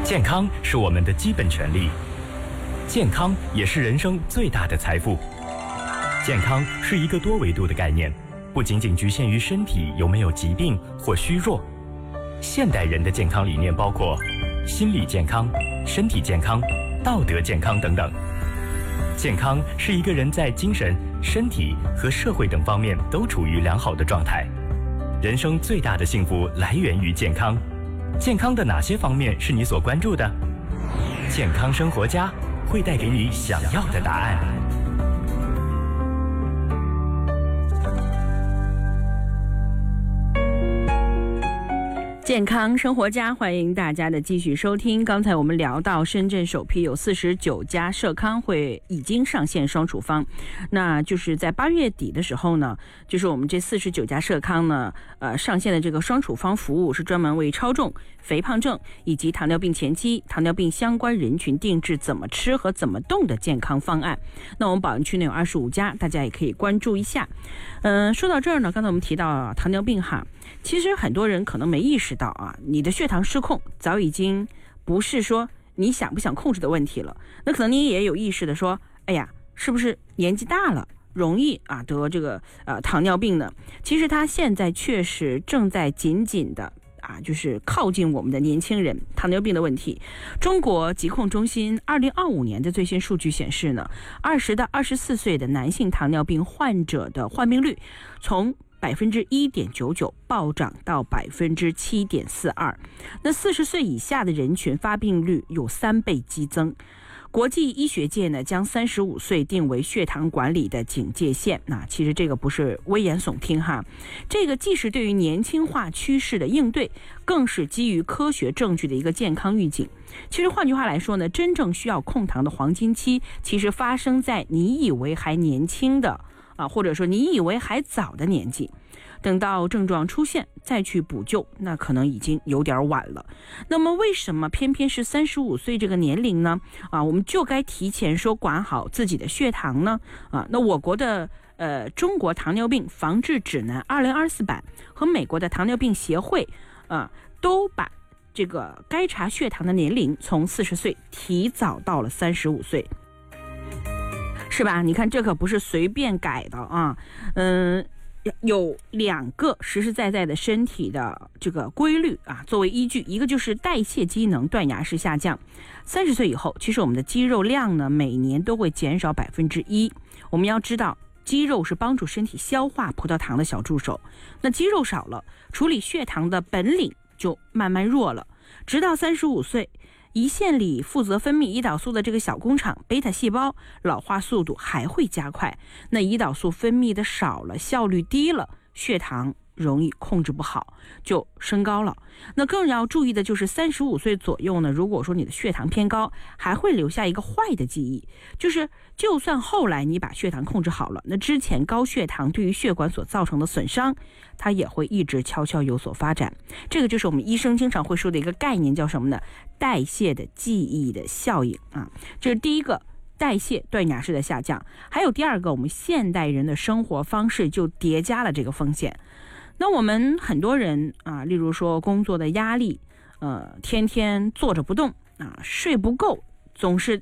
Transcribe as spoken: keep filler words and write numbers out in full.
健康是我们的基本权利，健康也是人生最大的财富。健康是一个多维度的概念，不仅仅局限于身体有没有疾病或虚弱。现代人的健康理念包括心理健康、身体健康、道德健康等等。健康是一个人在精神、身体和社会等方面都处于良好的状态。人生最大的幸福来源于健康。健康的哪些方面是你所关注的？健康生活家会带给你想要的答案。 健康生活家，欢迎大家的继续收听。刚才我们聊到深圳首批有四十九家社康会已经上线双处方，那就是在八月底的时候呢，就是我们这四十九家社康呢，呃，上线的这个双处方服务是专门为超重、肥胖症以及糖尿病前期、糖尿病相关人群定制怎么吃和怎么动的健康方案。那我们宝安区内有二十五家，大家也可以关注一下。嗯、呃，说到这儿呢，刚才我们提到、啊、糖尿病哈，其实很多人可能没意识到啊，你的血糖失控早已经不是说你想不想控制的问题了，那可能你也有意识的说，哎呀，是不是年纪大了容易啊得这个呃糖尿病呢？其实它现在确实正在紧紧的啊，就是靠近我们的年轻人糖尿病的问题。中国疾控中心二零二五年的最新数据显示呢，二十到二十四岁的男性糖尿病患者的患病率从百分之一点九九暴涨到百分之七点四二，那四十岁以下的人群发病率有三倍激增。国际医学界呢，将三十五岁定为血糖管理的警戒线。那其实这个不是危言耸听哈，这个既是对于年轻化趋势的应对，更是基于科学证据的一个健康预警。其实换句话来说呢，真正需要控糖的黄金期，其实发生在你以为还年轻的啊，或者说你以为还早的年纪，等到症状出现再去补救，那可能已经有点晚了。那么为什么偏偏是三十五岁这个年龄呢？啊，我们就该提前说管好自己的血糖呢？啊，那我国的呃中国糖尿病防治指南二零二四版和美国的糖尿病协会啊，都把这个该查血糖的年龄从四十岁提早到了三十五岁。是吧？你看这可不是随便改的啊，嗯，有两个实实在在的身体的这个规律啊作为依据，一个就是代谢机能断崖式下降。三十岁以后，其实我们的肌肉量呢每年都会减少百分之一。我们要知道，肌肉是帮助身体消化葡萄糖的小助手。那肌肉少了，处理血糖的本领就慢慢弱了，直到三十五岁。胰腺里负责分泌胰岛素的这个小工厂贝塔细胞老化速度还会加快，那胰岛素分泌的少了，效率低了，血糖容易控制不好，就升高了。那更要注意的就是三十五岁左右呢，如果说你的血糖偏高，还会留下一个坏的记忆，就是就算后来你把血糖控制好了，那之前高血糖对于血管所造成的损伤，它也会一直悄悄有所发展。这个就是我们医生经常会说的一个概念，叫什么呢？代谢的记忆的效应啊，这是第一个，代谢断崖式的下降。还有第二个，我们现代人的生活方式就叠加了这个风险。那我们很多人啊，例如说工作的压力，呃，天天坐着不动啊，睡不够，总是